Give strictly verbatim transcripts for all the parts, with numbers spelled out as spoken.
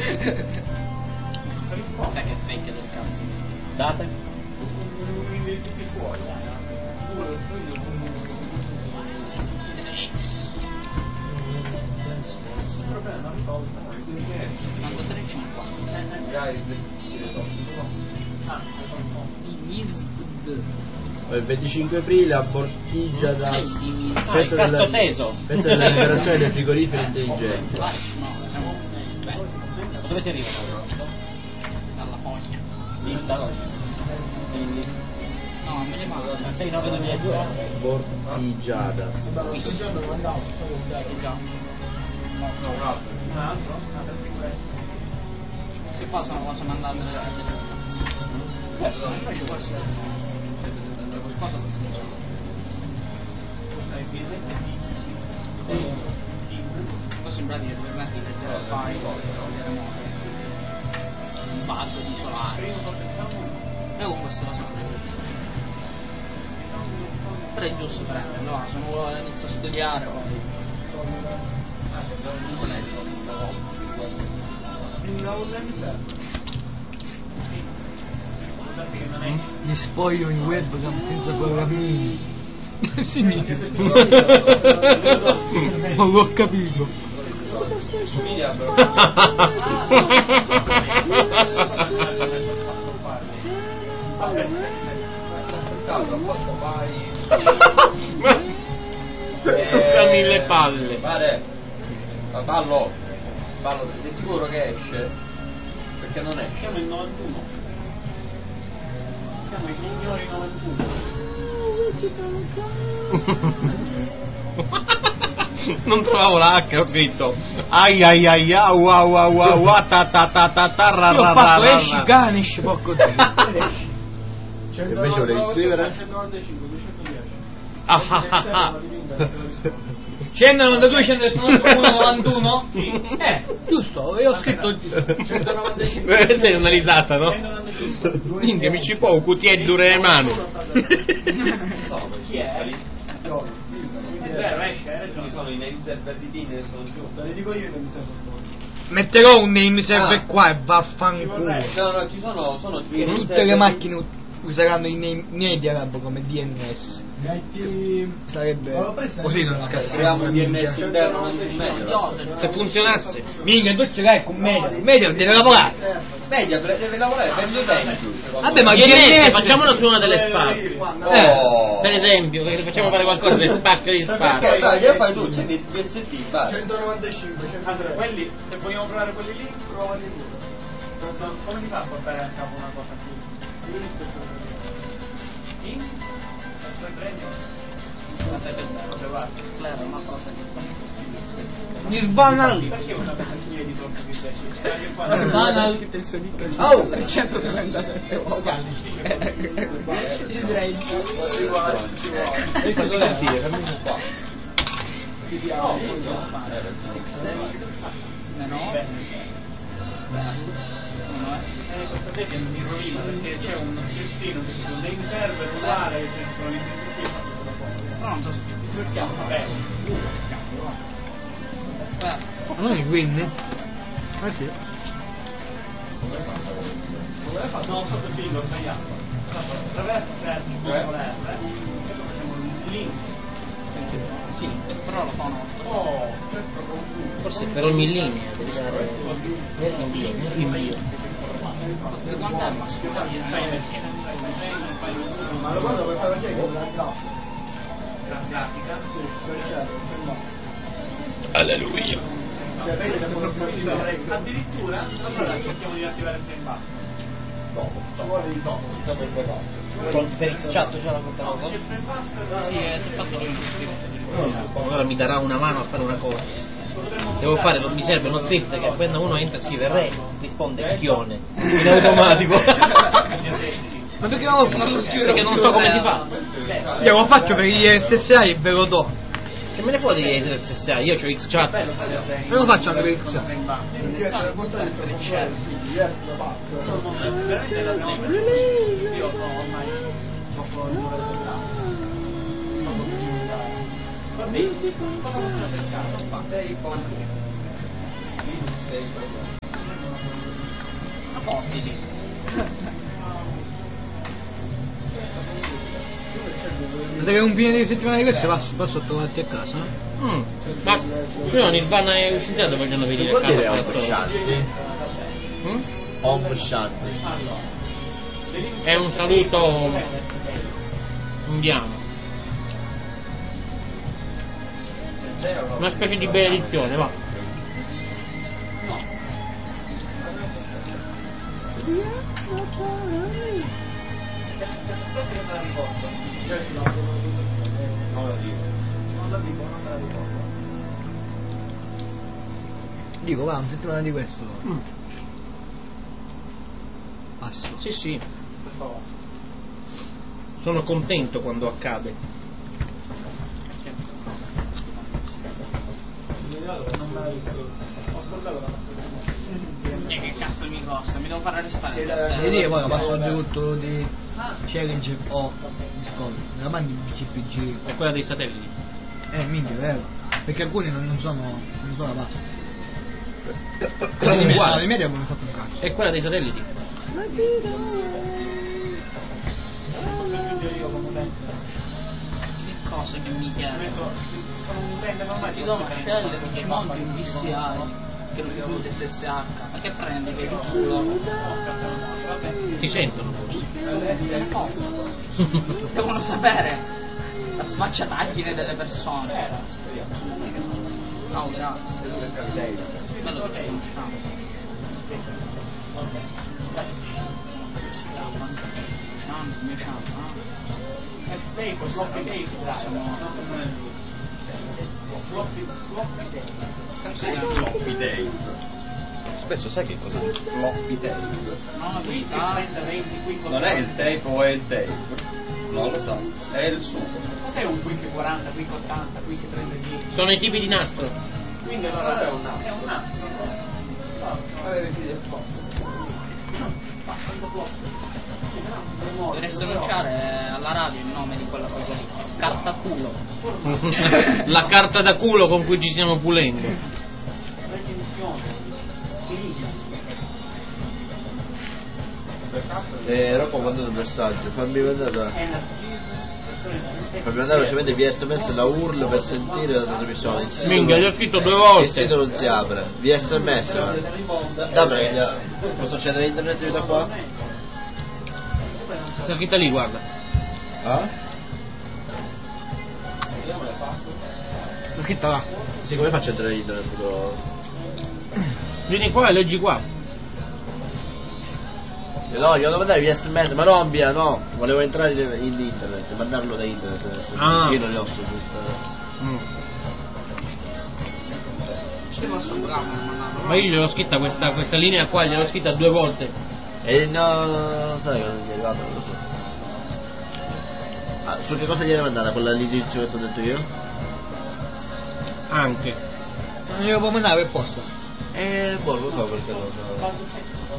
Risposta che fake del cazzo. Date? novantatré e cinquanta. Il venticinque aprile a Bortiggia da Sì, festa cazzo della, teso. festa della liberazione dei frigoriferi intelligenti. No, siamo... Beh, Dove ti arrivano? dalla foglia. Lista? No, me ne mando. sei nove duemiladue. Bortigiadas. Che già. No, un altro. Un altro? Un'altra sicurezza. Se qua sono cosa mandando le cose. No, invece questo cosa lo stesso. Sai, il Questo in pratica ti permette di leggere il file, un bug di solare. E con questo lo so. Però è giusto prenderlo, va, se uno inizia a studiare poi. Mi spoglio in webcam senza programmini. Sì, non l'ho capito. Succa mille palle. Vale, ma ballo, ballo, sei sicuro che esce? Perché non esce? Siamo il novantuno. Siamo i signori novantuno. Non trovavo la H, ho scritto ai ai ai au au au au ta ta ta ta ta ra Io ho ra fatto ra esci Ganesh, porco dio. Invece volevi scrivere? centonovantacinque, duecentodieci. ah ah ah ah. centonovantadue, centonovantadue, novantuno? Sì. Eh, giusto, io ho scritto centonovantacinque. Questa è una risata, no? centonovantacinque. Minchia, mi ci può un cutie dure le mani. Chi è? È vero, esce, hai ragione. Sono i name server di Tinder, sono giù. Te le dico io che mi serve. Metterò un name server Ah. qua e vaffanculo. No, no, ci sono, sono i name Tutte server le di- macchine ut- useranno i name Media Lab come D N S. Sarebbe così non scassiamo. Creiamo un D N S interno, non un meglio. Se funzionasse. Minchia, tu ce l'hai con Media. Media deve lavorare. Media, deve lavorare per gli utenti. Vabbè, ma D D N N S, S facciamolo su una delle spacche. Oh. Per esempio, che facciamo fare qualcosa di spacca di Perché spacca. dai, che fai tu? C'è di D S T, vai. centonovantacinque, centotré. Quelli, se vogliamo provare quelli lì, provali lì. Come ti fa a portare a capo una cosa così? Sì? Sto prendendo. Sclera una cosa che fa così. Nirvana. Perché una canzone di torto più piacere? Nirvana. Oh, trecentotrentasette vocali. Direi. E cosa vuol dire? Fammi un qua. No, No. Eh, questa tecnica mi rovina perché c'è uno scriptino che si chiama name server uguale che ci sono i scriptini fatto da poco. No, non so. Vabbè, Beh, Non è quindi? Eh sì. no, ho fatto il film, ho sbagliato. Attraverso il R, e poi facciamo il link. sì, però lo fanno. Oh, questo è proprio un punto. Forse per ogni linea devi dare invio. Di quanto è il massimo? Ma lo guardo per fare vedere con la grafica. La grafica? Sì, Alleluia. addirittura allora cerchiamo di attivare il frame buffer. Ci vuole di dopo. Per X-Chat c'è la questa cosa? C'è il frame buffer? Sì, è fatto lui. Allora mi darà una mano a fare una cosa. Devo fare, non mi serve uno script che appena uno entra e scrive re, risponde chione in automatico. Ma perché non lo farlo scrivere? Perché non so come si fa. Io lo faccio per gli S S A e ve lo do. Che me ne può dire del S S A? Io c'ho X-Chat. Io lo faccio anche per X. Io sono ormai va bene, cosa possiamo cercare? fottiti. Vedete che un fine di settimana di questo va, va sotto a casa, no? Mm. Ma però Nirvana e Shinzato vogliono venire a Vuol dire casa Om per Shanti? Mm? Om Shanti. È un saluto indiano. Una specie di benedizione, va. Dico, va, una settimana di questo. Mm. Passo. Sì, sì. Sono contento quando accade. E che cazzo mi costa? Mi devo fare arrestare. Devi dire poi passo il tutto di challenge o Discord. Me la mandi in C P G. È quella dei satelliti. Eh, minchia, vero? Perché alcuni non, non sono. non sono la base. No, di Uguale. no, di media abbiamo fatto un cazzo. È quella dei satelliti. Che cosa che mi chiedo? Se ti do una shell mi ci monti un V C I che non ti funge S S H, ma che prendi? Che di culo? Ti sentono forse. Devono sapere la sfacciataggine delle persone. No, grazie. Bello che ci conosciamo. Chance, mio chance, no? Floppy Dave. Spesso sai che cos'è il floppy tape? No, la vita. Non è il tape o è il tape? Non lo so, è il suo. Cos'è un quick quaranta, quick ottanta, quick trenta? Sono i tipi di nastro. Quindi allora è un nastro. È un nastro. Dovresti annunciare alla radio il nome di quella cosa lì. Carta culo. La carta da culo con cui ci stiamo pulendo. Eh, Rocco ha mandato un messaggio, fammi vedere. Fammi mandare velocemente via sms la U R L per sentire la trasmissione. Il sito Minchia, non- gli ho scritto due Il volte. sito non si apre, via sms guarda. Da perché posso accedere a internet io da qua? Sta scritta lì, guarda. Ah? L'ho scritta là. Sì, come faccio a entrare in internet però? Vieni qua e leggi qua. No, glielo devo mandare via sms, ma non via, no. Volevo entrare in internet, mandarlo da internet adesso. Ah. Io non li ho subito. Mm. Ci posso bravo a mandarlo. Ma io gliel'ho scritta questa, questa linea qua, gliel'ho scritta due volte. E no, sai che non gli è arrivato, non lo so. Ah, su che cosa gli era mandata? Quella all'inizio che ti ho detto io? Anche. Non glielo può mandare per posta. Eh, boh, lo so perché lo so.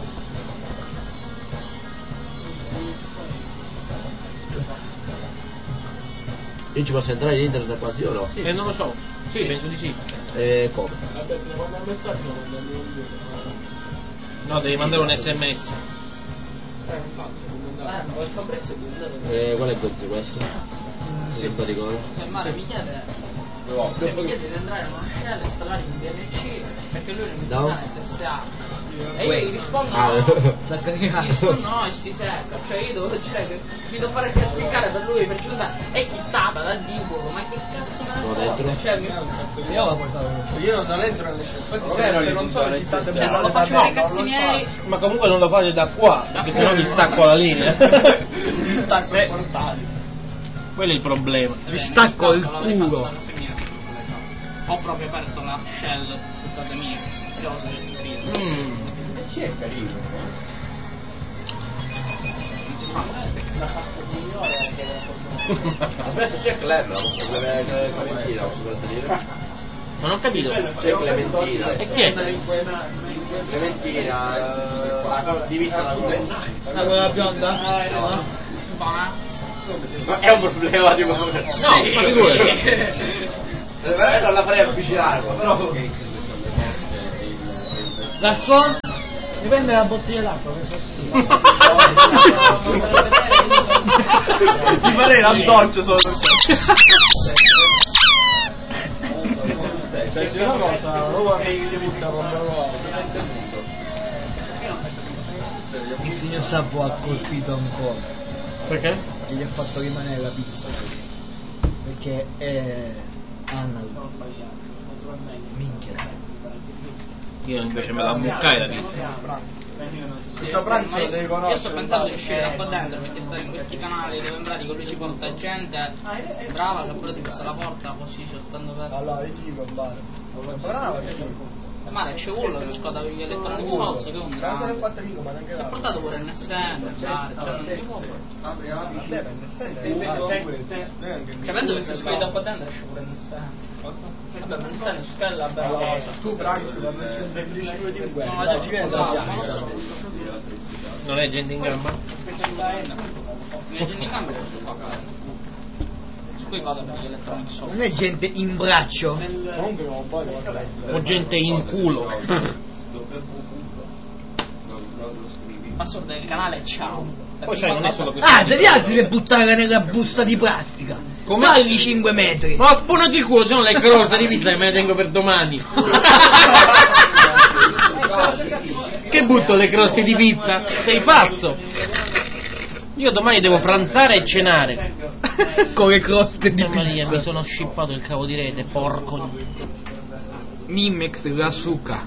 Io ci posso entrare in internet qua, sì o no? Eh, non lo so. Sì, penso di sì. E come? Vabbè, se ne manda un messaggio lo mandiamo io. No, devi mandare un sms. Eh, infatti, non mandare. Ma questo prezzo è più Eh, qual è questo? questo? Sì, un po' di cosa. Se Mare mi chiede, Due volte. se mi chiede di entrare in una shell e installare in D N C perché lui non mi No. dà S S H. E io gli rispondo Ah, no. Da Gli caricare. rispondo no e si secca. Cioè io devo, cioè, che mi devo fare cazzicare per lui per giocare. È chittata da diavolo, ma che cazzo me ne Sono frega? dentro? Cioè, mi... Io la portavo. Io non entro nelle scelte. se non sono chissate cioè, non lo faccio per i cazzi miei. Ma comunque non lo fate da qua, perché sennò vi stacco la linea. Mi stacco i portali. Quello è il problema. Vi stacco il culo. Ho proprio aperto la shell su casa mia. Cosa che Mm. Sì, è carino. non si fanno queste la pasta di migliore che Aspetta, c'è Clem, Clementina, posso posso dire? Non ho capito. C'è Clementina. E chi è? Clementina, eh, divisa la Clementina. Ah, quella bionda? buona. Ma è un problema tipo. No, ma figurati. Eh, non la farei avvicinare, però. Garçon? Dipende dalla bottiglia d'acqua. Ti farei la doccia solo Senti una cosa, ora che gli butta Il signor Sapo ha colpito ancora. Perché? Che gli ha fatto rimanere la pizza. Perché è analogo. Minchia. Io invece me la ammuccai la pizza. Questo pranzo lo devi conoscere. Io sto pensando di uscire da qua dentro perché stare in questi canali dove entrare con lui ci porta gente brava che pure ti passa la porta così ci stando per. Allora, io ti dico, bravo. Bravo, Eh, ma c'è quello che scoda gli elettronici sozzo che è un grande. Si è portato pure il N S N, cioè non si può. Cioè penso che se scuola da qua dentro esce pure il N S N. Vabbè, ma il N S N su quella bella cosa. tu bravo, non dici due di guerra. No, adesso ci viene da Non è gente in gamba? Mi è gente in cambio questo qua. Su cui vado per gli elettronici sozzo. Non è gente in braccio? O gente in culo? Password del canale e ciao. Poi sai, non è solo questo. Ah, se gli altri le buttare nella busta di plastica. Come? Tagli cinque metri. Ma buono di culo, sono le croste di pizza che me le tengo per domani. Che butto le croste di pizza? Sei pazzo? Io domani devo pranzare e cenare. Con le croste di Mamma mia, mi pizza. sono scippato il cavo di rete, porco. Nimex Rasuka.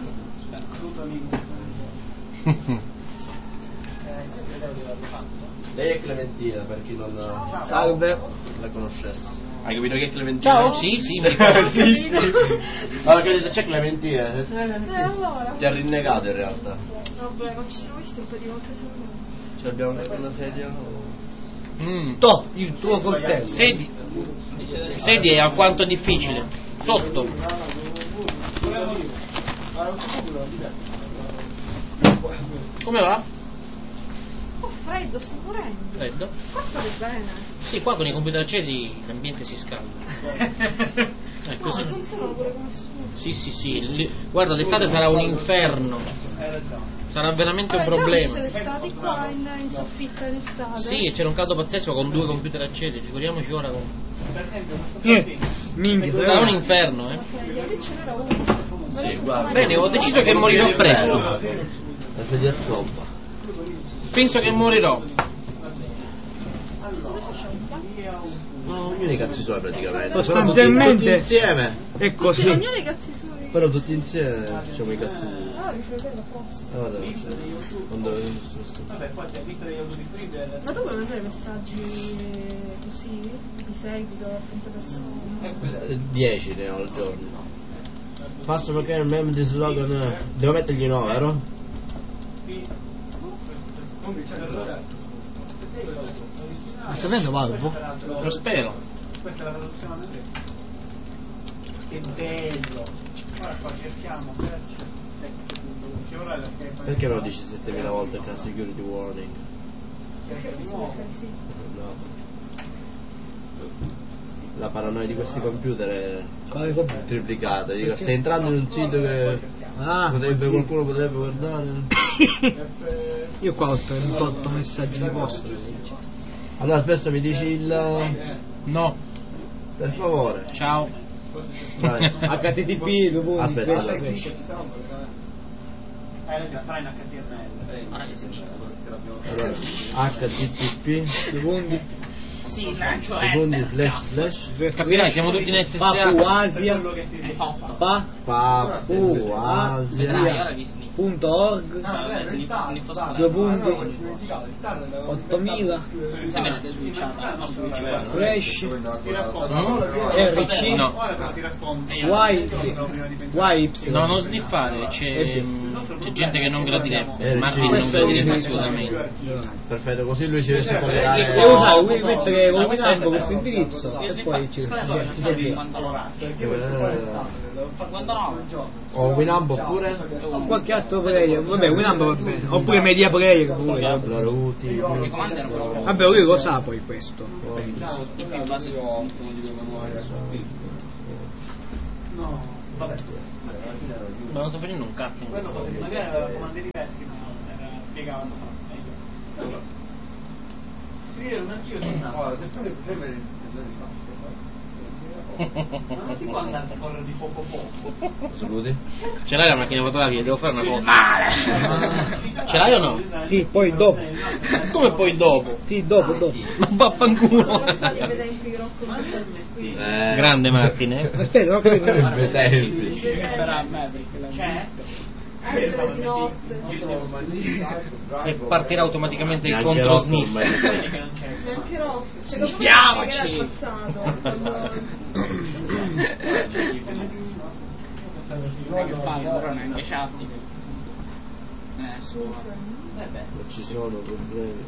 Lei è Clementina, per chi non Salve. la conoscesse. Hai capito che è Clementina? Ciao. Sì, sì, mi ricordo. sì, sì. Allora che dice c'è Clementina. Eh, allora? Ti ha rinnegato in realtà. Vabbè, ma ci siamo visti un po' di volte solo. Ci abbiamo una sedia. Mm. To, il tuo coltello. Sedi. Sedie è alquanto difficile. Sotto. Come va? Oh, freddo, sto morendo. Freddo? Qua state bene. Sì, qua con i computer accesi l'ambiente si scalda. È No, così. funzionano pure come su. Sì, sì, sì. L- Guarda, l'estate sarà un inferno. Sarà veramente un Vabbè, già problema. c'è l'estate qua in, in soffitta in estate. Sì, e c'era un caldo pazzesco con due computer accesi, figuriamoci ora con... Eh, minchia, Sarà un inferno, eh. La sedia, qui ce n'era uno. Sì, guarda. Bene, ho deciso che morirò presto. La sedia a zomba. Penso che morirò. No, ognuno i cazzi suoi praticamente. Sostanzialmente- Tutti insieme. è Tutti così. ognuno i cazzi suoi. Però tutti insieme facciamo i cazzi. Ah, vi fai bene apposta. Allora, quando Vabbè, poi ti ha visto degli autori free. Ma tu vuoi mandare messaggi così? Di seguito a tante persone? dieci ne ho al giorno. Basta perché il meme di slogan. Devo mettergli nove, vero? Ma stai vedendo Valvo? Lo spero. Questa è la traduzione. Che bello. Guarda qua, cerchiamo. Che ora è la che Perché me lo dici settemila volte che la security warning? Sì. No. La paranoia di questi computer è Quale computer? triplicata. Dico, stai entrando in un sito che Ah, potrebbe, sì. qualcuno potrebbe guardare. Io qua ho trentotto messaggi di posta. Allora aspetta, mi dici il. No. Per favore. Ciao. Dai. H T T P, dopo Aspetta, allora. Eh, la farai in H T M L. Ora che si dice. Allora, H T T P due punti. Sì, lancio secondi enter. slash slash Capirai, siamo tutti in S S Papu A. Asia. Hai fatto. Pa. Papu Vedrai, Asia ora vi sniffa. Punto org. Due punti. ottomila. Se me l'avete switchata, non switchata. Flash. Mm? R C. No. Ora te ti racconto. Y. Y. No, non sniffare, c'è, c'è gente che non gradirebbe. Eh, Marvin sì. non gradirebbe assolutamente. Perfetto, così lui ci si può Devo legare. usare, vuoi mettere con Winamp questo indirizzo e poi ci si cinquantanove. cinquantanove. O Winamp oppure? o qualche altro player, vabbè Winamp va bene, oppure media player pure. Allora uti. I comandi erano Vabbè lui lo sa poi questo. i più base. No, vabbè. Ma non sto facendo un cazzo in questo Quello momento. magari aveva comandi diversi, ma spiegavano meglio. Scrivere un archivio di una. Guarda, se fai premere il Ma non si può andare a scorrere di poco poco. Saluti. Ce l'hai la macchina fotografica? Devo fare una cosa. Male! Ce l'hai o no? Sì, poi dopo. Come poi dopo? Sì, dopo, dopo. Ma vaffanculo! Come sta di vedenti che Rocco qui? Eh. Grande Martin, eh? Aspetta, non capito. Due tempi. Però a me perché la c'è. Alle tre di notte. E partirà automaticamente il Neanche contro Rocco sniff. ormai. Neanche Rocco. Secondo me Schiamoci! era passato. Che fai? Però neanche chatti. Eh, scusa. Non ci sono problemi.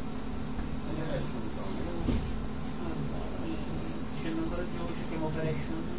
Dicendo ancora più cerchiamo operation.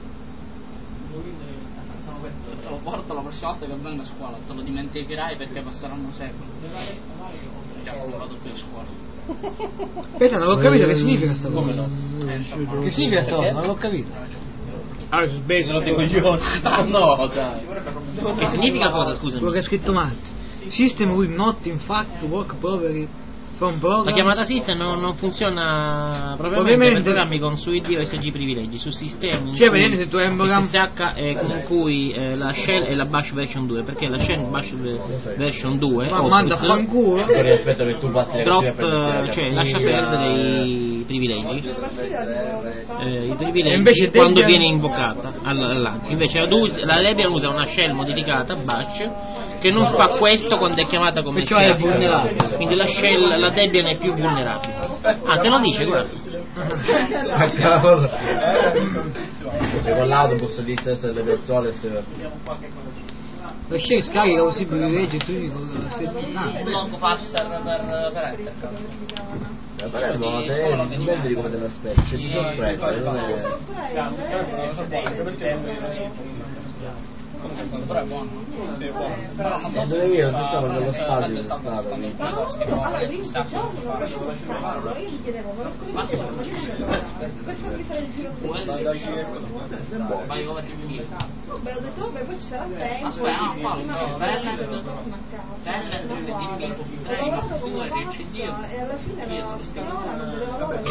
Te lo porto la prossima volta che vengo a scuola, te lo dimenticherai perché passeranno secoli. Già non vado più a scuola. Aspetta, non l'ho capito che significa sta cosa. Come no? Eh, insomma, Che significa sta cosa? Non l'ho capito. Ah, sono dei coglioni. No, dai. Che significa cosa, scusami? Quello che ha scritto Matt. System will not in fact work properly from program. La chiamata system non, non funziona propriamente Ovviamente. per programmi con su I D o S G privilegi, su sistemi in Cioè, cui vedete, se tu hai un programma- S S H e in cui eh, la shell è la bash version due, perché la shell bash ve- version due Ma Office, manda a fanculo. Ancora aspetta che tu passi le drop, cose per prenderti la cioè lascia cattiva. perdere i privilegi. Eh, i privilegi E invece quando Debian- viene invocata all- all'anzi, invece la, du- la Debian usa una shell modificata bash che non fa questo quando è chiamata come Perciò è shell. vulnerabile. Quindi la shell, la Debian è più vulnerabile. Ah, te lo dice, guarda. Cavolo. E con l'autobus di stessa delle persone se... La share scarica così privilegi e tu dici con blog passer per, per Ethercad. La Palermo te non vedi come te l'aspetti, cioè ti sorprende, non è... Però è buono. Ma dove io non stavo nello spazio, non stavo. Allora, io questo giorno non facevo farlo, io gli chiedevo, ma come dicevo, ma che per farmi fare il giro del Vai over il Beh, ho detto, vabbè, poi ci sarà tempo. Aspetta, no, fallo, ma no, Telnet, torno a casa. Telnet, Ma D P, guarda, tre, ho lavorato due, come C D, pazza, e alla fine via, la sono signora non doveva lavorare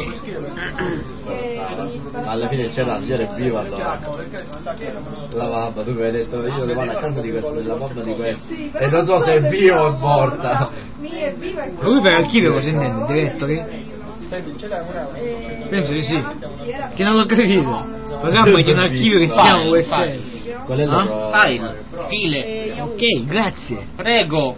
Ma alla fine c'è la signora è viva allora. La mamma, tu mi hai detto io devo andare a casa di questo, della mamma di questo. Sì, E non so se è viva o è morta. Mia è viva e Ma lui per archivio cosa intende? Direttori? Eh, Penso di sì. anzi, era- Che non l'ho capito. Il programma è di un archivio che si chiama U S B. Qual è la pro- File, file. Ok, grazie. Prego.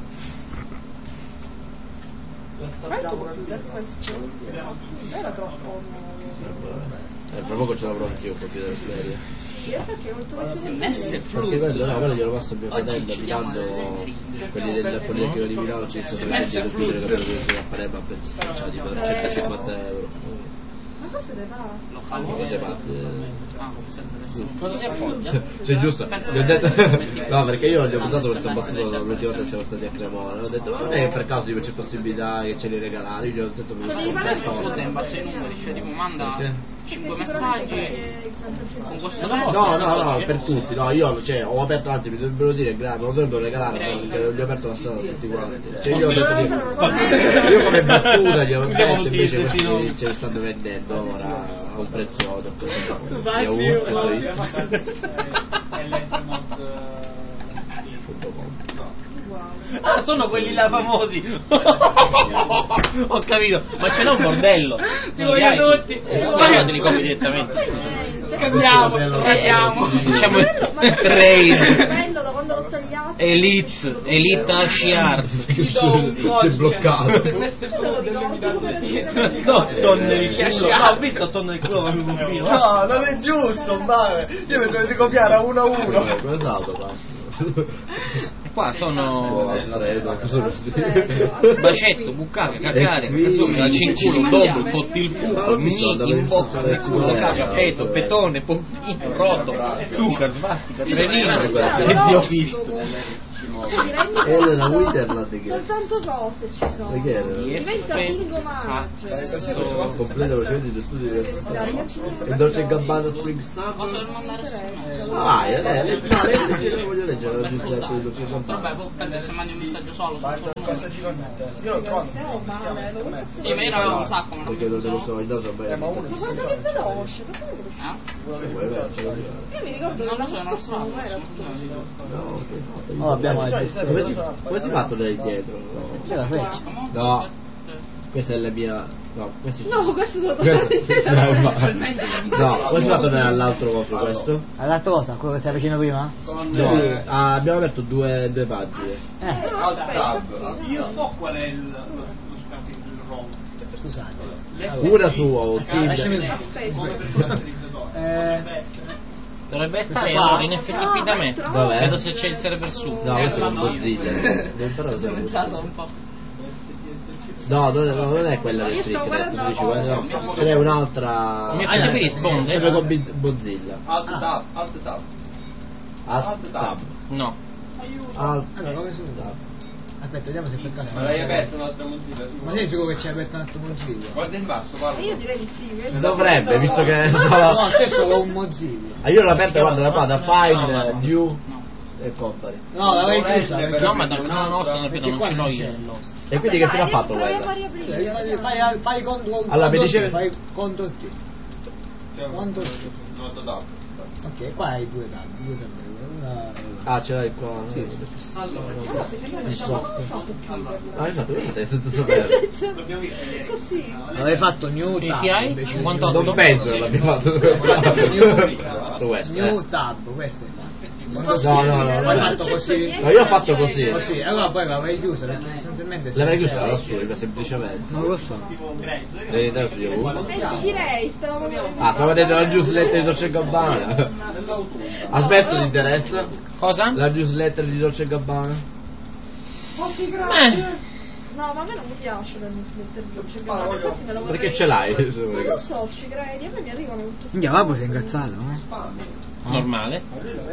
Era troppo. Eh, fra poco ce l'avrò anch'io un po' più della serie. Sì, perché non trovo Messe Perché fluide. quello, no, quello glielo passo a mio Oggi fratello, uccidiamo Milano, le- quelli del Politecnico di Milano ci sono Messe i computer che proprio che a Palermo a pezzi stracciati per centocinquanta euro. Ma cosa deve fare? Lo fanno Cose pazze. Ah, come sempre adesso. Cosa si appoggia? Cioè giusto, gli ho detto, no perché io gli ho usato questo battuto l'ultima volta siamo stati a Cremona, ho detto ma non è per caso tipo c'è possibilità che ce li regalate, io gli ho detto mi Ma devi sono fare Adesso cosa? te in base ai numeri, cioè tipo manda Perché? cinque messaggi con questo No, no, no, per tutti, no, io cioè, ho aperto, anzi mi dovrebbero dire grazie, me lo dovrebbero regalare perché gli ho aperto la strada a tutti quanti. Cioè io ho detto tipo, io come battuta gli ho detto invece questi ce li stanno vendendo ora a un prezzo da Ah, sono quelli là famosi. Ho capito, ma ce n'è un bordello. Ti voglio tutti. Ma te li compri direttamente. Scambiamo, scambiamo. Diciamo trade. Bello da quando l'ho tagliato. Elite, Elite Arci Art. Si è bloccato. No, tonne di culo. No, ho visto tonne di culo con il bambino. No, non è giusto, male. Io mi devo copiare a uno a uno. Cosa autopass? Qua sono Alfredo, cosa così? bacetto, buccaca, cacare, insomma, cinculo, dopo, fotti il fuoco, gni, in bocca, nel culo, caca, peto, petone, pompino, rotolo, zucca, svastica, trenino, e zio fisto. Elena Winterland che che Soltanto cose ci sono. Perché era? Diventa bingo manager. Completa velocemente i tuoi studi universitari. Dai, io ci sono. E Dolce e Gabbana Spring Cosa Summer. per mandare su Ah, eh, eh, le- no, le- le- le voglio leggere la giusta di Dolce e Vabbè, Gabbana. poi penso se mandi un messaggio solo, non so il numero. Io l'ho trovato. Oh, male, lo vuoi Sì, ma io l'avevo un sacco, ma non Perché mi lo devo sono. so, indosso bene. ma uno Ma guarda che veloce, ma come veloce? Eh? Vuoi leggere? Io mi ricordo che Non lo l'anno so, non lo scorso non era so. tutto. No, che fatto? Oh, abbiamo come si, come si è fatto lei dietro? C'è la freccia. No, questa è la mia. No, questo No, questo sono questo, questo è un- Personalmente No, come si è fatto andare all'altro coso questo? All'altra cosa, quello che stai facendo prima? No, ah, abbiamo aperto due, due pagine. Eh, No, aspetta, qui. Io so qual è il, lo scambio del roll. scusate. Una su lasciami Tinder. Aspetta. Come per l'utilizzatore. Eh, Dovrebbe stare allora ineffettività da me. Dov'è? Vedo se c'è il server su. No, questo è un Mozilla. Devo imparare a usare pensato questo. un po'. No, non è, no, non è quella del Io sto Tricknet, guardando tu dici, la guarda, foto. no, ce n'è un'altra. Mi- ah, ti risponde? Sempre con Biz- Mozilla. Alt tab, alt tab. Alt tab. No. Alt allora, come si usa? tab. Aspetta, vediamo se per caso. Ma l'hai aperto un'altra Mozilla? Ma sei sicuro che c'è aperto un altro Mozilla? Guarda in basso, Ma guarda. io direi di sì. questo- Dovrebbe, visto che No, stava. stesso con un Mozilla. Ah, io l'ho aperta, guarda, da qua, da Find, No, no. New No. e Company. No, l'avevi chiusa. Dovrebbe- No, ma da no, nostra, non Perché non qua ce l'ho non io. c'è. E quindi che fine ha Dai, fatto proviamo a quella? riaprire. Fai, fai, fai contro Allora, mi contro dicevi- T, fai contro T. Quanto? Not tab. Ok, qua hai due tab, due tab. Una... Ah, ce l'hai qua. Sì. Allora, se vediamo Il diciamo, software. come fate a chiuderla? Ah, hai fatto vedete, senza Nel sapere. senso, L'abbiamo visto ieri. così. Avevi fatto new Che tab. ti hai? invece di cinquantotto? Non penso che l'abbia fatto. Fatto questo, New eh. tab, questo è fatto. No, no, no, Poi no. fatto così. No, io ho fatto così. Così, allora poi l'avevi chiusa perché sostanzialmente... L'avrei chiusa da lassù, semplicemente. Non lo so. Tipo Grace. Devi andare su YouTube. Eh sì, direi, stavamo Ah, stavo vedendo la newsletter di Dolce e Gabbana. A Spezzo ti interessa? Cosa? La newsletter di Dolce e Gabbana? Oh, che grazie. No, ma a me non mi piace la newsletter di Dolce e Gabbana, infatti me lo vorrei- Perché ce l'hai? Non lo so, ci credi, a me mi arrivano tutte queste Minchia, ma sei incazzato, no? Normale.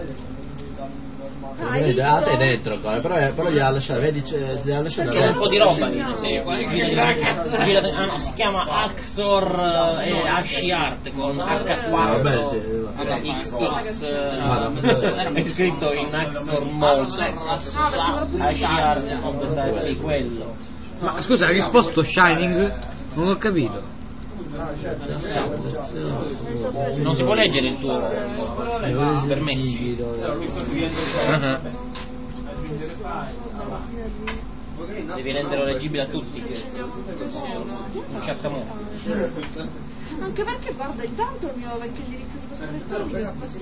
Ah, hai Ah, visto? sei dentro ancora, però, è- però gliela lasciata, vedi, c'è, gliela lasciata C'è un po' di roba lì. No. Sì, qua- gira- gira- ah, no, si chiama Axor eh, e Ashiart con H Ah, quattro vabbè, sì. alla X X Ah, no. è scritto in Axor Mode Ashiart con sì, quello. Ma scusa, hai risposto Shining? Non ho capito. Non si può leggere il tuo permessi. Ah, devi renderlo leggibile a tutti. Un ciaccamone. Anche perché guarda, intanto il mio vecchio indirizzo di posta elettronica è così.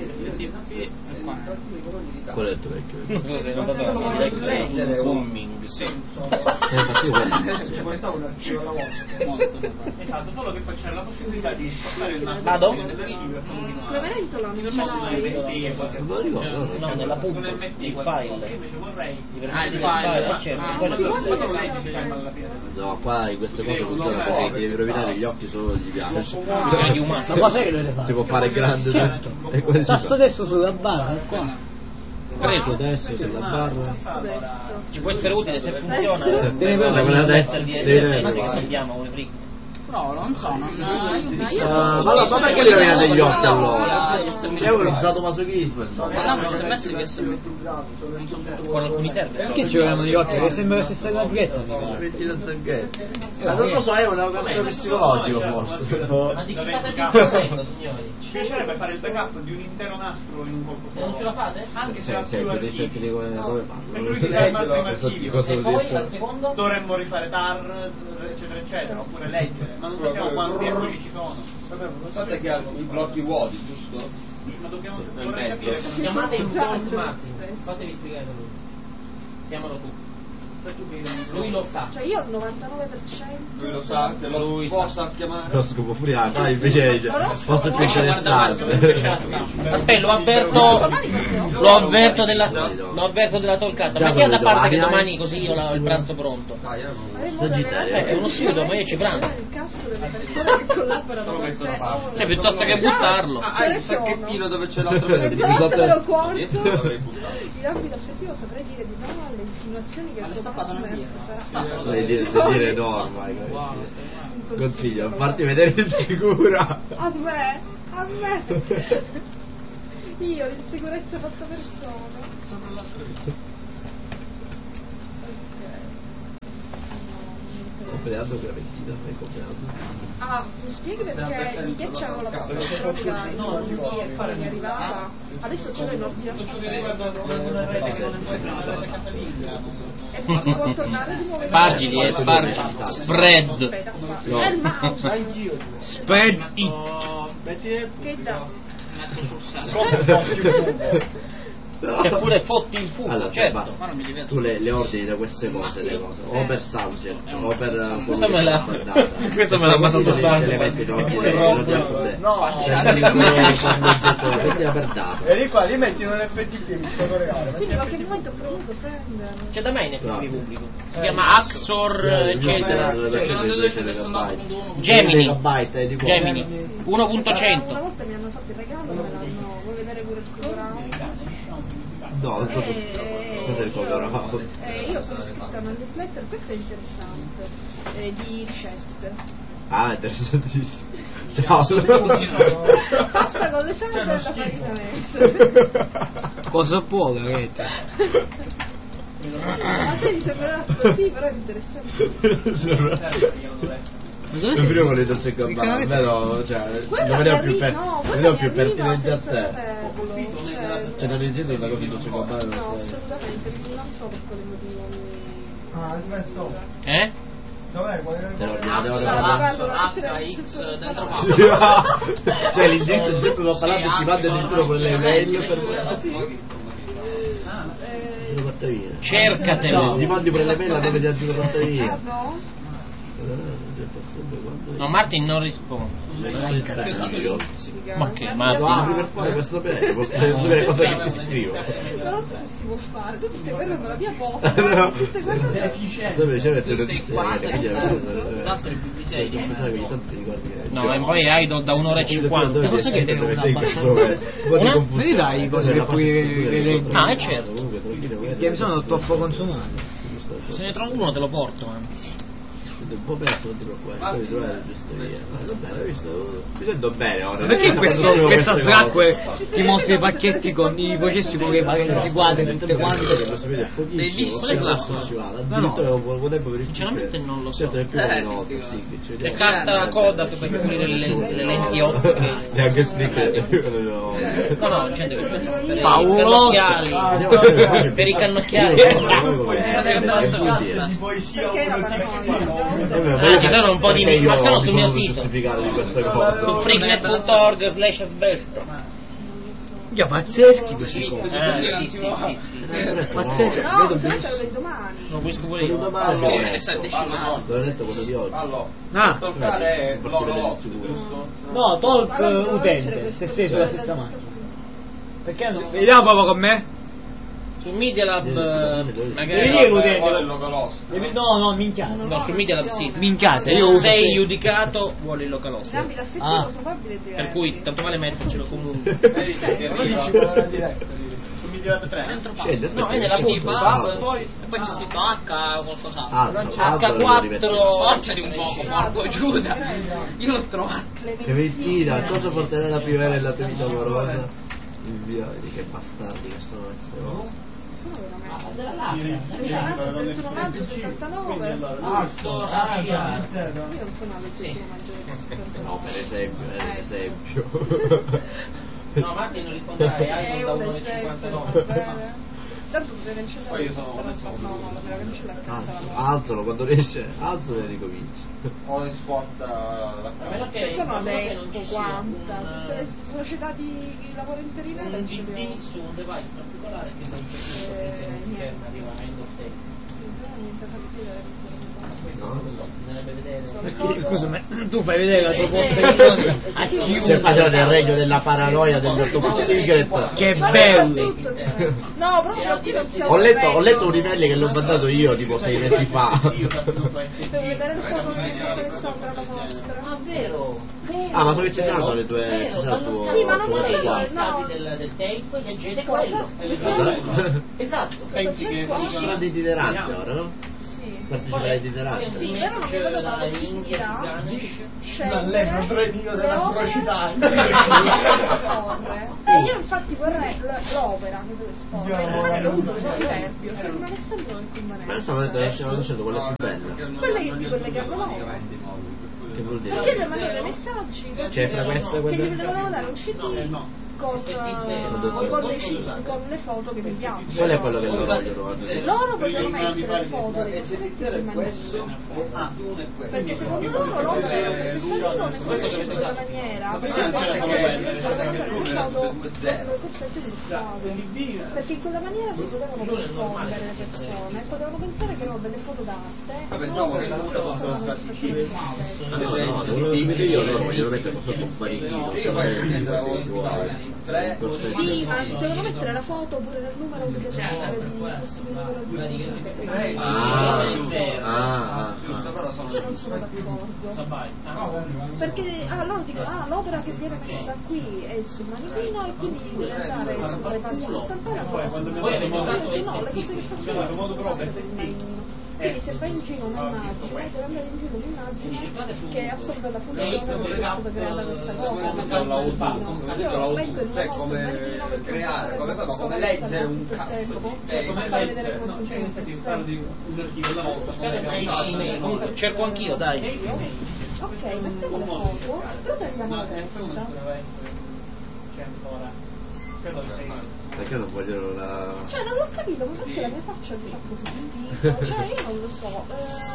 Qual è il tuo vecchio? Non so se non lo Cumming. Sì. Eh, infatti io quello. Esatto, solo che poi c'era la possibilità di spostare il nastro Vado? dell'archivio e combinare. Clementola non ce Non so l'hai. M T e qualche Non lo ricordo. No, nella pub, Con M T, il qualche file. cosa. Io invece vorrei. I Ah, permessi il del file. file, eh, certo, Ah, quello si è può quello. Quando lo leggi ti chiama alla fine. No, qua in queste cose funziona così, ti devi rovinare gli occhi solo gli piace. Bisogno di un Ma massimo. qua sai che dovete fare? Si può fare grande Certo. e così si Tasto fa. destro sulla barra, qua. Preso adesso sulla barra. Adesso. Ci può essere utile se funziona. Devi premere quella a destra, devi premere Ma che quella. sbagliamo come fric? No, non so, non Ah, ma, no, ma perché li rovinate gli occhi allora? C'è un sadomasochismo. Ma no, ma S M S che S M S. Con alcuni server. Perché ci vogliamo gli occhi? Che sembra la stessa grandezza. Metti la zanghetta. Ma non lo so, è una questione psicologica forse. Ma di chi state discutendo, signori? Ci piacerebbe fare il backup di un intero nastro in un colpo solo. Non ce la fate? Anche se Sì, ha sì, più devi sapere archivi. come come Per farlo. cui ti dai il primo Cosa- archivio. cosa E lo poi riesco? al secondo? Dovremmo rifare tar, eccetera, eccetera, oppure leggere, ma non sappiamo quanti archivi ci sono. Guardate che ha i blocchi vuoti, giusto? Sì, ma dobbiamo Nel vorrei mezzo. capire come Chiamate il Già, Bolt già. Massimo. Fatevi spiegare da lui. Chiamalo tu. faccio che Lui lo sa. Cioè io ho il novantanove per cento. Lui lo sa, te lo Lui sa. possa chiamare. Lo scopo ubriaco, ah, invece dice, posso più Guarda, interessante. Aspetta, lo avverto. Lo avverto della. Lo avverto della tolcata. Già Metti da come parte che domani, domani così io ho il pranzo pronto. Sagittario. Eh, è uno studio, ma io ci pranzo. Il casco delle persone che collaborano con te. Oh. Cioè, piuttosto che buttarlo. Ah, hai il sacchettino dove c'è l'altro Eh, pezzo. di- Pensassero di- quanto Io l'avrei buttato. in ambito affettivo saprei dire di no alle insinuazioni che sto fatto una birra. Devi dire, devi dire no ormai. Consiglio, farti vedere insicura. A me, a me. Io, l'insicurezza fatta persona. Compleanno Gravellino, fai compleanno. Ah, mi spieghi perché di che c'avevo la possibilità in ordine e poi mi è arrivata? Adesso ce l'ho in ordine e poi devo tornare di nuovo. Spargili, eh, spargili. Spread. No. È il mouse. Spread it. Che dà? Eppure fotti il fumo, allora, certo. basta. Ma non mi diverto. Tu le, le ordini da queste cose, le cose, o per Samsung, o per Questa me l'ha questa me l'ha mandato Samsung. Le metti in ordine, le ordini a te. No, Prendi per data. e lì qua li metti in un F T P, mi sto collegando. Quindi ma che momento ho premuto sender? C'è da me in F T V pubblico. Si Eh, chiama Axor, eccetera. Gemini. Gemini uno punto Una cento. volta mi hanno fatto il regalo, me l'hanno. Vuoi vedere pure il colorante? No, Eh, cos'è il colorado? Eh, io sono iscritta a una newsletter, questo è interessante, eh, di ricette. Ah, interessantissimo. Ciao. Basta con l'esame della farina messa. Cosa può, ragazzi? A te ti sembrerà così, però è interessante. Il primo li dolce e gabbana, però, cioè, non vediamo più, per, no, vediamo più arriva pertinente a senza te. saperlo, cioè, Cioè, non dicendo una cosa di dolce e gabbana, no, non sei. assolutamente, non so per quale motivo mi... Ah, smesso. Eh? Dov'è? Qual Te lo è? devo Axor, guardare. Axor, H X dentro Cioè, l'indirizzo di sempre l'ho parlato e ti manda addirittura con le mail per Eh, lo fatta via. Cercatelo. Ti mandi per le mail la nome di Asilo fatta ah, via. no? No, Martin non risponde. Ma che, No, Martin? apri per fare questo bene, posso sapere cosa che ti scrivo. Però non so se si può fare, tu ti stai guardando la mia posta, ti stai guardando... Dove c'è Tu sei quaranta l'altro è il più di sei. No, e poi Idol da un'ora e cinquanta. Cosa che devo Vedi dai, cose che puoi vedere. Ah, è certo. Che sono troppo consumati. Se ne trovo uno te lo porto, anzi. Un po' perso, non ti preoccupare, devi trovare la giusta via. Va bene, hai visto? Mi sento bene ora. Perché Non questo, capisco questa queste Slackware cose. ti mostra i pacchetti con i processi con le parenti quadre tutte quante? Lo sapete, pochissimo. Bellissimo. Se non si va, addirittura ho poco tempo per il Sinceramente non lo so. Certo, è più una notte, sì, che ci Le vediamo. carta Kodak per pulire le, le lenti ottiche. Neanche sticker. No. No, no, gente, per, per i Pauloso. cannocchiali. Per i cannocchiali. Di poesia Perché la parola? Ah, ci sono un po' di Perché io ma sono ho sul mio bisogno di sito. giustificare di queste cose. Su freaknet punto org slash asbesto. Già pazzeschi questi cose. Ah, sì, sì, sì, sì. Pazzeschi, No, vedo se no te benissimo. lo vedo domani. Lo capisco pure Quello io. domani Sì, no. è stato decimato. L'ho letto quello di oggi. Allora, Ah, toccare è Per dire l'oro, del sicuro. giusto? no, talk Allora, dove c'è utente, questo- se sei sulla stessa macchina. Perché no? Vediamo proprio con me? Su Media Lab Devi magari dire l'utente. Vuole il localhost. Devi- No, no, minchiate. no, su Media Lab sì. Minchiate, Se io non uso sei sempre. giudicato vuole il localhost. Dammi l'affettivo Ah. probabile e diverso. Per cui tanto vale mettercelo comunque. Vedi che arriva. diretta, su Migliorate tre. Dentro Scende, Pub. No, è nella aspetta, pub, aspetta, pub, aspetta. poi E poi c'è scritto H qualcos'altro. Altro, altro H lo devo rimettere. quattro. Sforziati un poco, porco Giuda. Io l'ho trovato. Che mentira, cosa porterà la primavera nella tua vita amorosa? Il violi, che bastardi che sono queste cose. Sono veramente. trentuno maggio settantanove. Ah, sto. Ah, Io non sono alle sì. No, per esempio, eh, per esempio. No, Martin non risponderai, Eh, Idol da un uno e esempio, va cinquantanove. bene. Tanto deve cancellare Poi io questa sono- storia. No, no, la deve cancellare a casa la nuova. Alzalo quando riesce, alzalo e ricominci. O spot la A meno che, Ci sono a meno che le non ci sia quanta, tutte le un, società di lavoro interinale un ce D le ho. V su un device particolare che non c'è più Eh, senza niente. schermo arriva a end of day. Niente fa di dire. Scusa, ma tu fai vedere la tua confezione a chiunque. C'è il del regno della paranoia degli Octopus Secret. Che bello! No, proprio qui non siamo Ho letto, ho letto un livello che l'ho mandato io tipo sei mesi fa. Devo vedere il foto che sopra la vostra. Ah, vero? Ah, ma so che ci saranno le tue. Ci sarà il tuo. Sì, ma non tuo vorrei- qua. no. Stati del, del tape, leggete Cosa? quello. E leggete- Esatto. Pensi che Cosa c'è Ci qua? sarà di itinerante ora, no? Sì. Parteciperai di itinerante. Sì, Però non mi vedo la la India, possibilità Afghanistan. di lei non scegliere io le della opere velocità. che esporre. E io infatti vorrei l- l'opera che devo esporre, Io- e magari ho avuto un proverbio, se non avesse avuto un inconveniente. Ma adesso avete lasciato quella più bella. Quelle che di quelle che hanno loro. Che vuol Perché dire? devo mandare messaggi Cioè, fra queste e che quelle- gli devono dare un C D con, con, le, con le foto che mi piacciono. Qual è quello che loro vogliono? Loro vogliono mettere le foto dei cosiddetti sul magnetino. Perché secondo loro l'opera se scaglino ne conosce in quella maniera, perché devono mettere le foto con le cossette di Stato. Perché in quella maniera si potevano confondere le persone, potevano pensare che erano delle foto d'arte e non delle foto che sono state No, no, quello che vedo io loro vogliono mettere sotto un barichino. Sì, ma devono mettere la foto pure nel numero che piace di possibile numero di Ah, ah, ah. io non sono d'accordo perché ah, loro dicono ah l'opera che viene messa qui è sul manichino e quindi deve andare sulle pagine stampate ancora sul manichino. No, le cose che facciamo sono fatte per il manichino. Quindi se vai in giro un'immagine deve andare in giro un'immagine che assolve la funzione per cui è stata creata questa cosa. Io metto in una posto il manichino perché creare, come, non come leggere un cazzo di per far vedere come funziona il Comunque cerco anch'io, dai. ok, mettiamo le foto, però tagliamo la testa. Perché non vogliono la. Cioè non l'ho capito, ma perché la mia faccia mi fa così schifo? Cioè io non lo so.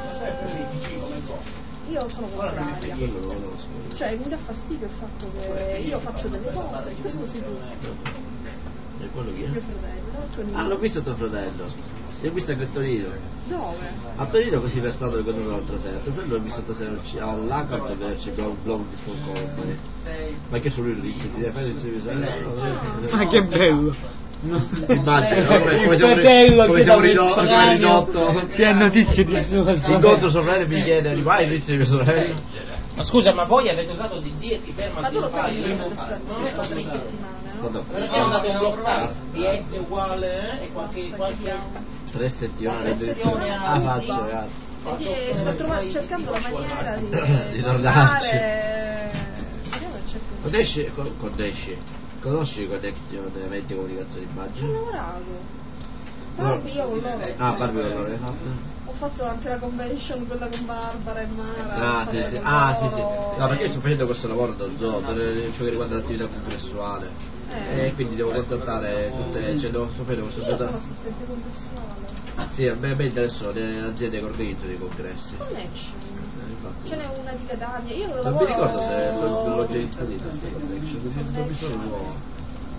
Eh, io sono contraria. Quello non lo so. Cioè mi dà fastidio il fatto che io faccio delle cose, questo si può. E quello chi Mio è? fratello, Tonino. Ah, l'ho visto tuo fratello. L'ho visto anche a Torino. Dove? A Torino così per stato ricordato l'altra sera. Tuo fratello l'ho visto stasera al C- all'Accor per vederci il blog blog di Full Company. Ma che solo lui lo dice, ti deve fare il servizio. Ma che bello! Immagino, come, come Il siamo, fratello come che siamo da ridotto, come estraneo ridotto. si ha notizie di sua Incontro suo fratello e mi chiede, vai notizie di mia sorella. Ma scusa, ma voi avete usato D D e si ferma Ma tu lo a sai che fare? io non è tre settimane, no? Quando- Perché è andato in block size, D S uguale eh, e qualche, qualche Tre settimane Tre di settimane ah a- faccio ragazzi. E sto trovando, cercando la maniera di, Di tornarci. fare- Vediamo se cerco. Conosci, con- conosci, conosci Connection Eventi e Comunicazione Ci ho Immagine? lavorato. Barbie io con loro. Ah, Barbie con loro hai fatto? Ho fatto anche la convention, quella con Barbara e Mara. Ah ho sì fatto sì, con ah loro. sì sì. No, perché io sto facendo questo lavoro da zoo per ciò che riguarda l'attività congressuale. Eh. E quindi devo contattare tutte, cioè devo sapere questo Io sono data. assistente congressuale. Sì, a me, a me interessano le aziende che organizzano i congressi. Connection. Eh, infatti. Ce n'è una di Catania. Io Non lavoro... mi ricordo se l'ho l'ho già inserita questa connection, non mi sono nuovo.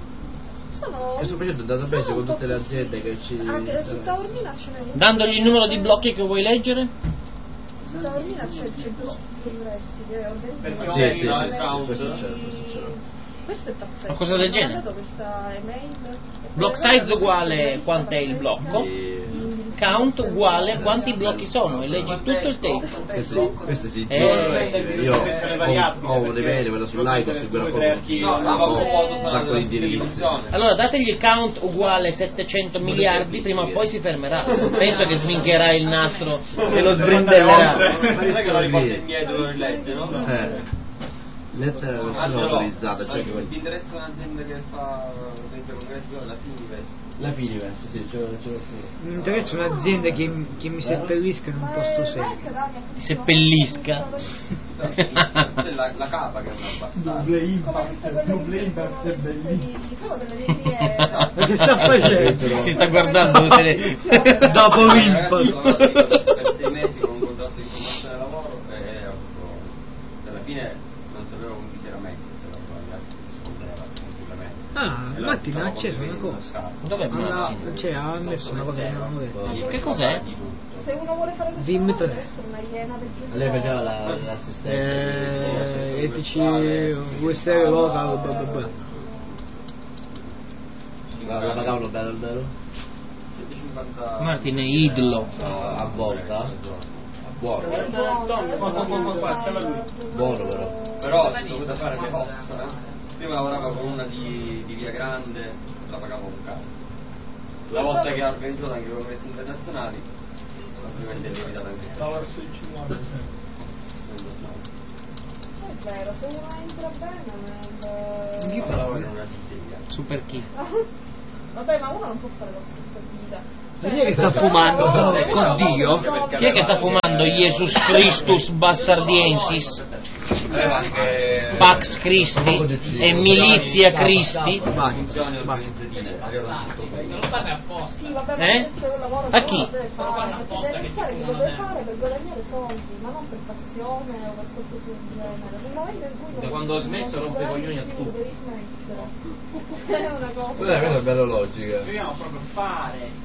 Sono... E sto facendo un database sono con un po' tutte le così. aziende che ci Anche su Taormina ce n'è uno. Dandogli il numero di blocchi che vuoi leggere? Su Taormina c'è il centro congressi che organizza... Sì, sì, sì, congressi. questo c'è, questo c'è. Questo è perfetto. Una cosa del Mi ha genere? mandato questa email. Block size uguale quant'è il blocco? E- Count uguale quanti blocchi sono e leggi tutto il tape. Queste, queste si Eh, io ho, ho un email, quella sull'iPhone, su quella proprio ho un sacco di indirizzi. Allora dategli il count uguale settecento miliardi, prima o poi si fermerà. Penso che smincherà il nastro e lo sbrindellerà. Ma Sai che la riporta lì, indietro dove legge, no? eh, lettera versione Angelo, autorizzata, cioè che ti interessa un'azienda che fa organizza congressi, la Finivest? la Finivest, sì, c'è c'è Mi interessa un'azienda che, che mi seppellisca in un posto serio. Ti seppellisca. C'è la, la capa che è una bastarda. Sono delle linee... Che sta facendo? Si sta guardando se le... Dopo Ragazzi, l'Import. per sei mesi con un contratto di formazione lavoro e appunto, alla fine non sapevo come si era messo, se la ragazzi si scontrava tranquillamente. Ah, Matti l'ha acceso una cosa. Dov'è Allora, Matti? cioè, ha messo una cosa che non avevo detto. Che cos'è? se uno vuole fare questo Dimmi lavoro tre. deve essere una iena del giudice. Lei faceva la- l'assistente. Eh, E T C, U S R local, bla bla bla. La, la pagavano bene almeno? Martin è idolo. A, a volta? Buono. Buono però. Però se dovete fare le poste, eh? Prima lavoravo con una di, di Via Grande, la pagavo un cazzo. La volta che ha organizzato anche congressi internazionali, ovviamente è lievitata anche È vero, se uno entra bene nel... Chi fa? lavoro in una pizzeria. Super chi? Vabbè, ma uno non può fare la stessa vita. Chi è che sta fumando con Dio? Chi è che sta fumando Jesus Christus Bastardiensis? Aveva anche Pax Christi e Milizia Christi? funzioni organizzative. Sì, vabbè, ma Eh? questo è un lavoro A che chi? uno deve fare, perché deve fare che lo deve fare per guadagnare soldi, ma non per passione o per qualcosa del genere. Nel momento in cui Da non- quando ho smesso non rompe i guadagni coglioni a più, tutti. devi smettere. È una cosa. Questa questa è bella logica. Dobbiamo proprio fare.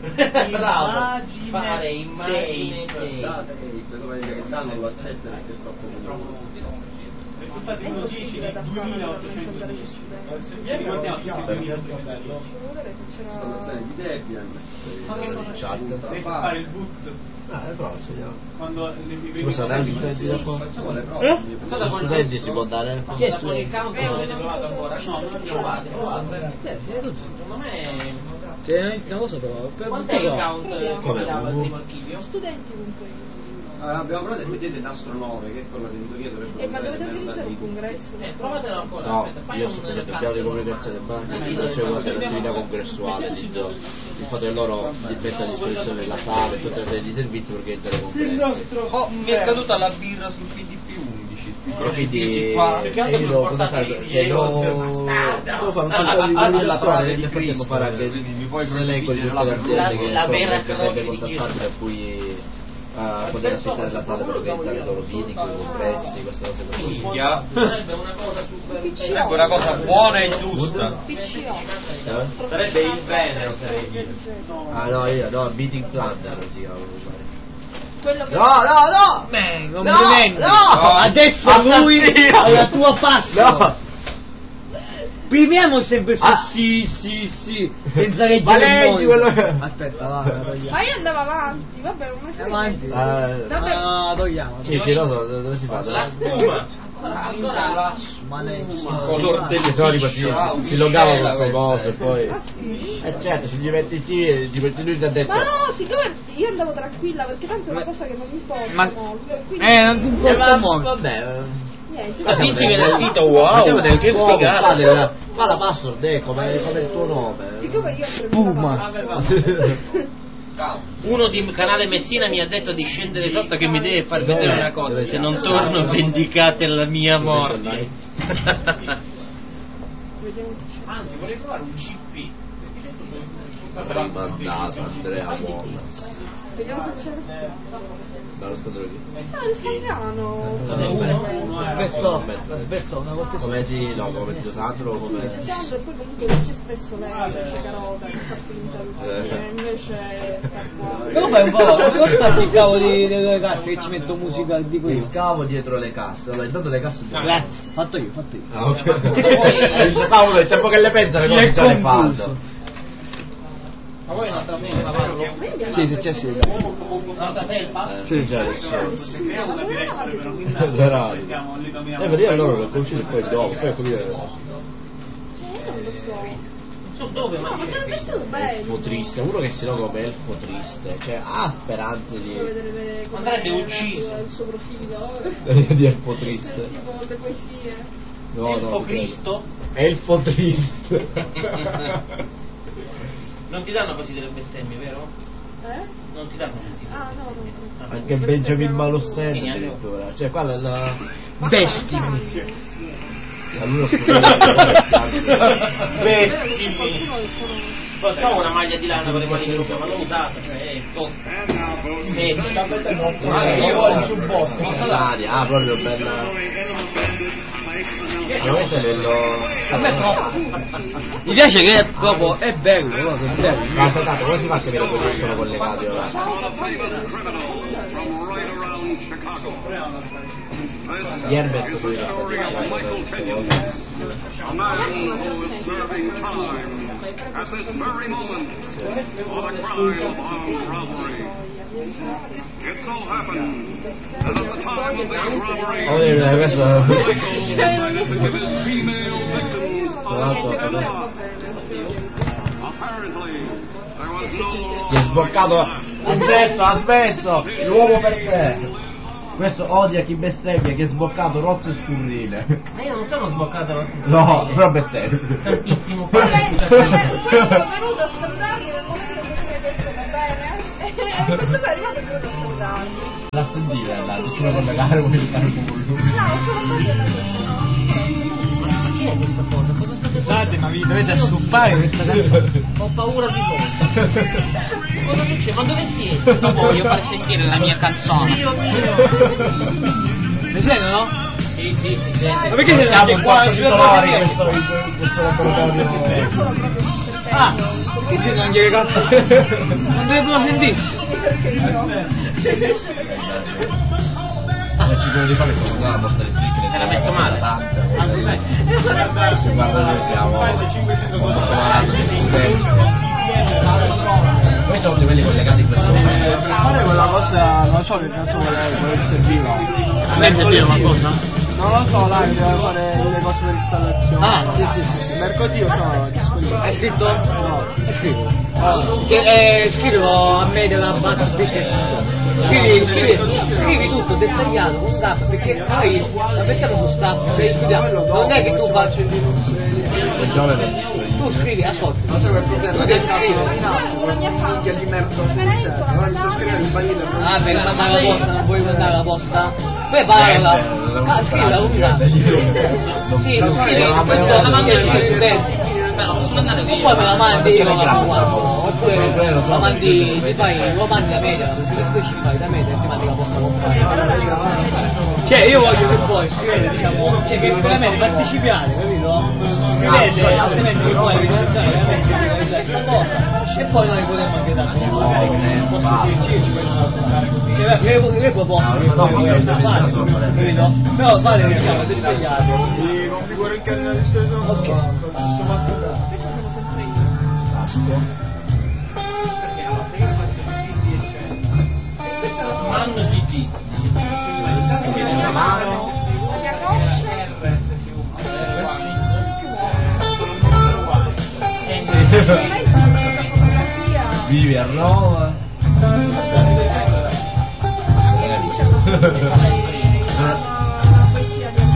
Bravo, fare immagine Guardate, eh, quello che danno lo accetta perché è troppo Risultati È impossibile da fare per duemilaottocento raccontare gli studenti. Ci ricordiamo tutti i duemila segretari. Devo vedere se c'era... di Debian. In chat. Devi fare il boot Ah, le prove vediamo. quando le mi Ci posso dare gli studenti dopo? Facciamo le prove. Gli studenti si può dare? Chi è con il count Eh, non avete no, provato non ancora? so. No, non avete provato, provate. Secondo Secondo me... non lo so però. per- Quant'è il però- count che Come? dava il primo archivio? Studenti comunque. Allora, abbiamo provato e mettete Nastro nove, che è quello che in teoria dovrebbe Eh, ma dovete andare organizzare un lì. congresso. Eh, provatelo ancora, No, aspetta, fai io un sto facendo il count. piano di comunicazione banca, non c'è una attività congressuale di gioco. Il fatto che loro gli mettono a disposizione la sala e tutte le serie di servizi per organizzare congressi. Oh, mi è caduta la birra sul P D P undici. Quindi Qua, e io devo cosa fare? Cioè devo devo fare un po' di comunicazione e nel frattempo fare anche l'elenco di tutte le aziende che La sono vera eventualmente croce di contattabili a cui a poter affittare la sala per organizzare i loro meeting, i congressi, queste cose così. Minchia. Sarebbe una cosa super... Sarebbe una cosa buona e giusta. P C O. Eh? Sarebbe il bene, oserei Ah no, io no, meeting planner si chiama. Quello che... No, no, no! Man, complimenti! No, no! Adesso lui Assassino! alla tua pasta! No! Primiamo sempre su Ah. sì, sì, sì, senza leggere Ma il leggi monitor. quello che- Aspetta, va, la togliamo. Ma io andavo avanti, vabbè, non mi frega. Avanti. Eh, Vabbè. No, la togliamo. Sì, sì, lo so, dove si fa? La spuma. Ancora la Ma ne... color Che sono tipo si, si logava con cose e poi... Ah sì? Eh certo, se gli metti sì, e ti metti lui ti ha detto... Ma no, siccome io andavo tranquilla perché tanto è una Ma- cosa che non mi importa Ma- molto. Quindi Eh, non ti Eh, importa ma molto. vabbè... niente. Ma facciamo dici che delle- nel sito wow, Facciamo del che fuoco, figata. fa, del- fa la password, eh, come, come il tuo nome. Siccome io ho Spuma. Uno di canale Messina mi ha detto di scendere sotto che mi deve far vedere una cosa. Se non torno vendicate la mia morte. Vediamo se c'è. Anzi, vorrei provare un C P. Mandato Andrea Uomo. Vediamo se c'è nessuno. Dallo stato lì. Ah, il Fabiano. Cos'è uno? Questo, questo, una volta Come si, no, come Tito Sandro, Sì, come... c'è Sandro e poi comunque c'è spesso lei, c'è Carota che fa finta Eh. che invece sta qua. Però fai un po', non sta il cavo di- delle casse che ci metto musica, dico io. Il cavo dietro le casse. Allora, intanto le casse... Grazie, fatto io, fatto io. Ah, ok. Dice Paolo, il tempo che le pensa le Mi cose è già le confuso. fanno. Ma voi non sapete, Paolo? Sì, sì, c'è sì. Non sapete? Sì, già le so. Creiamo una direzione per un Veramente. mettiamo lì nominiamo Eh, per dire loro l'ho conosciuto poi dopo, poi quelli Cioè, io non lo so. Su dove? No, Ma ma sarebbe stato elfo bello. triste, uno che si nota come elfo triste, cioè ha speranze Devo di, vedere le- come Andrebbe è ucciso. il suo profilo. di elfo triste. Tipo le poesie. No, Elfo no, Cristo? elfo triste. Non ti danno così delle bestemmie, vero? Eh? Non ti danno così. Ah, no, no. no. Anche Benjamin Malossetti addirittura, cioè qua la... la... Destiny. Allora scusate. Bestimi. Facciamo una maglia di lana con le mani in ma non usata, cioè è tosta. Ah, io voglio sul bosco. Ah, proprio bella. Ma questo è livello... A me troppo. Mi piace che è proprio è bello, no? È bello. Ma aspettate, come si fa a capire quelli che sono collegati ora? Gli Herbert poi lo sta dicendo. A man who is serving time at this very moment for the crime of armed robbery. It so happened that at the time of this robbery, Oh, yeah, questo è... decided to give his female victims a look and love. Apparently, there was no Gli è sbloccato... Ha smesso, ha smesso! L'uomo per te! Questo odia chi bestemmia, che è sbloccato rotto e scurrile. Ma io non sono sbloccato la No, però bestemmia. tantissimo. Questo è venuto a salvarmi nel momento che stai adesso, va bene? E questo qua è arrivato venuto a salvarmi. La sentita, là, ti lo collegare con il carbone. No, sono proprio da questo, no. Ma chi è questa cosa? Cosa state Scusate, ma vi dovete assuppare questa canzone. Ho paura di voi. Cosa succede? Ma dove siete? Non voglio far sentire la mia canzone. Dio mio. Mi sentono? Sì, sì, si sente. Ma perché siete qua? Questo questo laboratorio. Sono proprio sul Ah, cervello. perché siete anche le cazzo? Non dovevano sentirsi. Perché no? Ci devo di fare questo non la mostra di trick. Era messo male. Se guarda noi siamo questi sono quelli collegati in questo momento. Fare quella cosa, non so che cazzo vuole serviva. A me serviva qualcosa? Non lo so, là, deve fare le cose per installazione. Ah, sì, sì, sì, sì. Mercatino sono disponibili. Hai scritto? No. Hai scritto? Che, eh, scrivo a me della base scrivi, scrivi, scrivi tutto dettagliato con staff, perché poi la mettiamo su staff, cioè, studiamo. Non è che tu faccia tu scrivi, ascolta, tu devi scrivere. Minchia di merda, ora mi sto scrivendo in vanilla. Ah, per mandare la posta, non puoi mandare la posta? Poi parla, ah, scrivi la una. Sì, lo scrivi, la mandi in verso. E poi me la mandi io la quattro, oppure la mandi, ti fai, lo mandi la media, se ti specifichi da media e ti mandi la posta comprare. Cioè io voglio che poi scrivete, diciamo, cioè che veramente partecipiate, capito? Scrivete, altrimenti che poi registrare veramente questa cosa e poi noi potremmo anche dare magari un posto di circi, cioè le, le proposte che poi voglio fare, capito? Però fate diciamo dettagliate. Mi configuro il canale stesso. Ok. Questo sono sempre io. Questo è lo Mando G T. la mia coscia. Lei fa una fotografia. Vivi a Roma. Diciamo una poesia del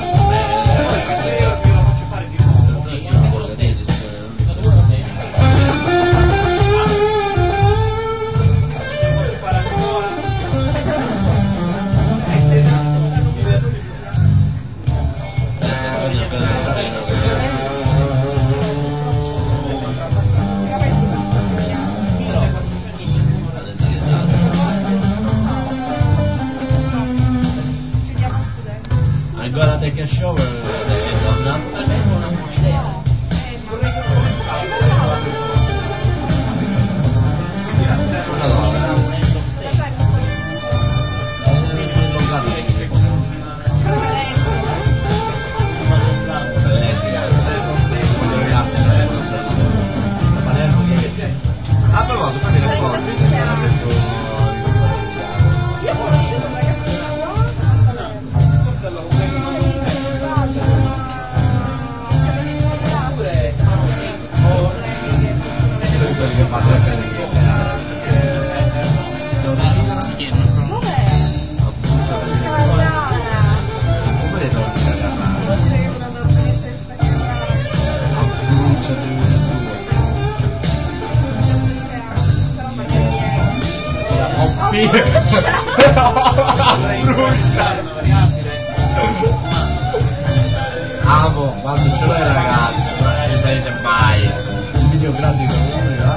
I'm gonna take a shower. Ah, però vado a fare le foto. Io ho conosciuto un ragazzino Amo, quando ce l'hai ragazzi, non sarete mai un video grande come